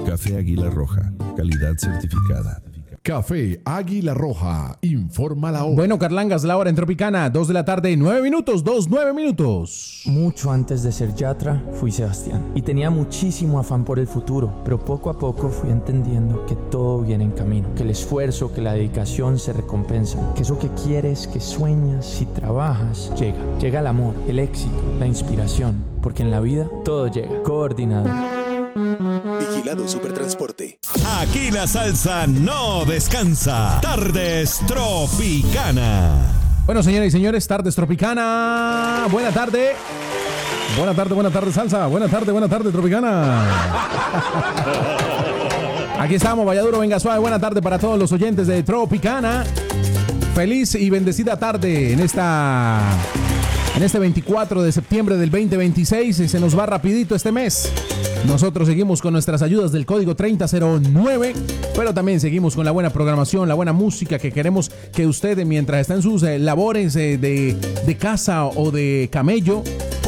Café Águila Roja, calidad certificada. Café Águila Roja, informa la hora. Bueno, Carlangas, la hora en Tropicana, 2 de la tarde, 9 minutos, 9 minutos. Mucho antes de ser Yatra, fui Sebastián. Y tenía muchísimo afán por el futuro, pero poco a poco fui entendiendo que todo viene en camino. Que el esfuerzo, que la dedicación se recompensan. Que eso que quieres, que sueñas, si trabajas, llega. Llega el amor, el éxito, la inspiración. Porque en la vida todo llega. Coordinado. Vigilado Supertransporte. Aquí la salsa no descansa. Tardes Tropicana. Bueno, señoras y señores, Tardes Tropicana. Buena tarde. Buena tarde, salsa. Buena tarde, Tropicana. Aquí estamos, vaya duro, venga suave. Buena tarde para todos los oyentes de Tropicana. Feliz y bendecida tarde en este 24 de septiembre del 2026. Se nos va rapidito este mes. Nosotros seguimos con nuestras ayudas del código 3009, pero también seguimos con la buena programación, la buena música que queremos que usted, mientras está en sus labores de casa o de camello,